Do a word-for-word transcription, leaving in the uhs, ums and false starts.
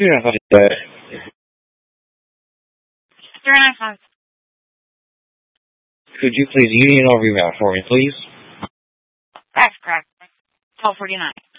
Yeah, how did that? Zero nine five. Could you please union or reroute for me, please? That's correct. twelve forty-nine.